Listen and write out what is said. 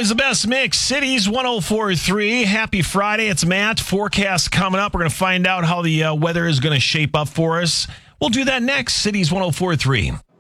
always the best mix. Cities 104.3. Happy Friday. It's Matt. Forecast coming up. We're going to find out how the weather is going to shape up for us. We'll do that next. Cities 104.3.